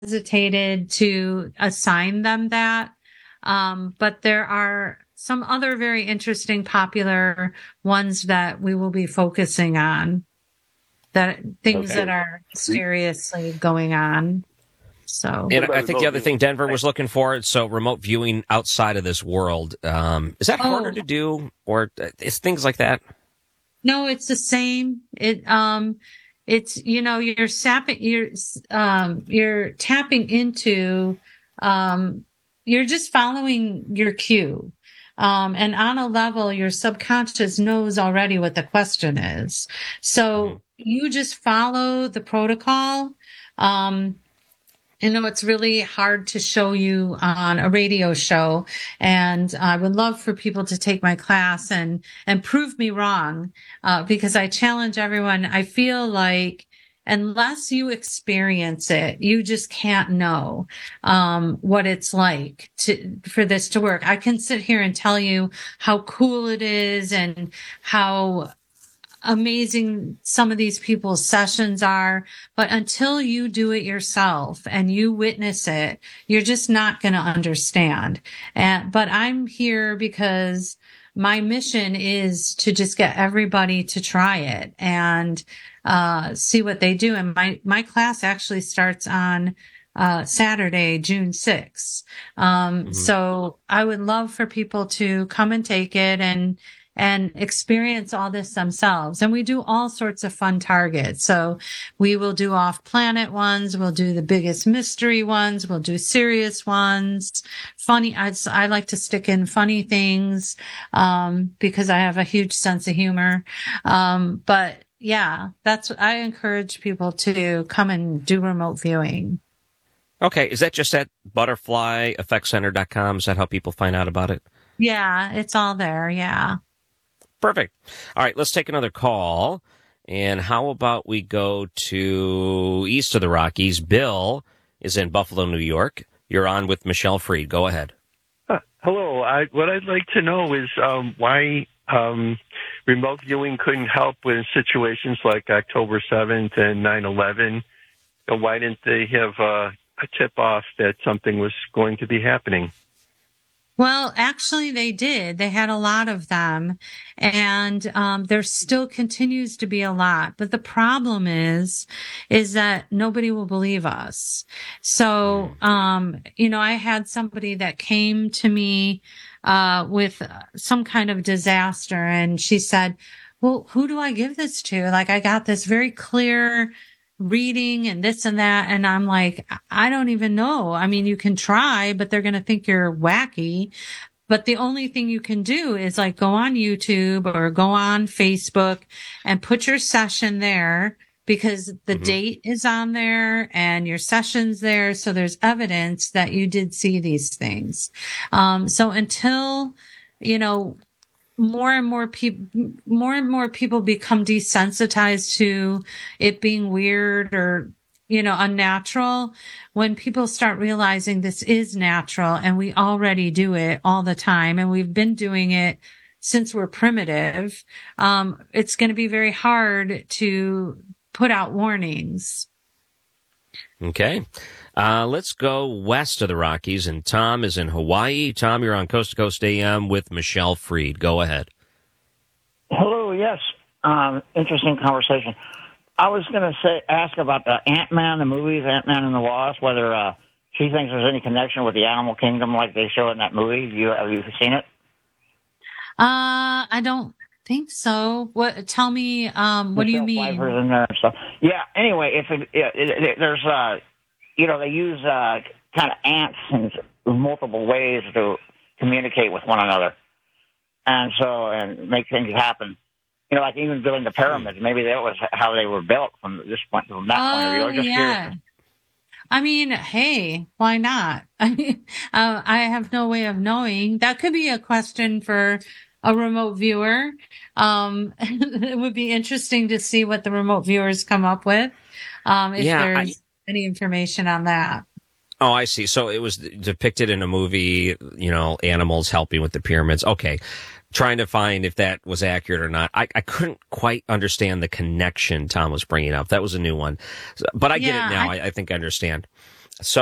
hesitated to assign them that. But there are some other very interesting, popular ones that we will be focusing on, that things that are seriously going on. So, and I think the other thing Denver was looking for, so remote viewing outside of this world, is that harder to do, or is things like that? No, it's the same. It's, you're tapping into, you're just following your cue. And on a level, your subconscious knows already what the question is. So you just follow the protocol. It's really hard to show you on a radio show, and I would love for people to take my class and prove me wrong, because I challenge everyone. I feel like unless you experience it, you just can't know what it's like for this to work. I can sit here and tell you how cool it is and how amazing some of these people's sessions are, but until you do it yourself and you witness it, you're just not going to understand. But I'm here because my mission is to just get everybody to try it and see what they do. And my class actually starts on Saturday, June 6th. So I would love for people to come and take it and experience all this themselves. And we do all sorts of fun targets. So we will do off-planet ones. We'll do the biggest mystery ones. We'll do serious ones. Funny. I like to stick in funny things, because I have a huge sense of humor. But yeah, I encourage people to come and do remote viewing. Okay. Is that just at butterflyeffectcenter.com? Is that how people find out about it? Yeah, it's all there. Yeah. Perfect. All right, let's take another call. And how about we go to east of the Rockies? Bill is in Buffalo, New York. You're on with Michelle Freed. Go ahead. Hello. What I'd like to know is why remote viewing couldn't help with situations like October 7th and 9/11. Why didn't they have a tip-off that something was going to be happening? Well, actually, they did. They had a lot of them, and there still continues to be a lot. But the problem is that nobody will believe us. So, I had somebody that came to me with some kind of disaster, and she said, "Well, who do I give this to? Like, I got this very clear reading and this and that." And I'm like, I don't even know. I mean, you can try, but they're going to think you're wacky. But the only thing you can do is like go on YouTube or go on Facebook and put your session there, because the date is on there and your session's there. So there's evidence that you did see these things. So until, more and more people become desensitized to it being weird or, unnatural. When people start realizing this is natural and we already do it all the time and we've been doing it since we're primitive, it's going to be very hard to put out warnings. Okay. Let's go west of the Rockies, and Tom is in Hawaii. Tom, you're on Coast to Coast AM with Michelle Freed. Go ahead. Hello, yes. Interesting conversation. I was going to ask about the Ant-Man, the movies, Ant-Man and the Wasp, whether she thinks there's any connection with the animal kingdom like they show in that movie. Have you seen it? I don't think so. Tell me, what do you mean? In there and stuff. Yeah, anyway, there's they use kind of ants in multiple ways to communicate with one another, and make things happen. Like even building the pyramids, maybe that was how they were built from that point of view. Curious. I mean, hey, why not? I have no way of knowing. That could be a question for a remote viewer. It would be interesting to see what the remote viewers come up with. If there's any information on that. Oh, I see. So it was depicted in a movie, animals helping with the pyramids. Okay. Trying to find if that was accurate or not. I couldn't quite understand the connection Tom was bringing up. That was a new one. But I get it now. I think I understand. So